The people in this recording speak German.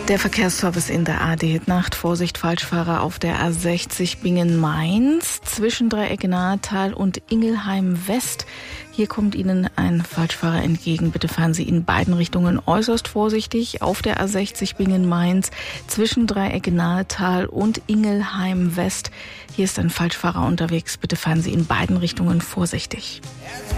Der Verkehrsservice in der ARD-Nacht. Vorsicht, Falschfahrer auf der A60 Bingen-Mainz zwischen Dreieck Nahetal und Ingelheim West. Hier kommt Ihnen ein Falschfahrer entgegen. Bitte fahren Sie in beiden Richtungen äußerst vorsichtig. Auf der A60 Bingen-Mainz zwischen Dreieck Nahetal und Ingelheim West. Hier ist ein Falschfahrer unterwegs. Bitte fahren Sie in beiden Richtungen vorsichtig.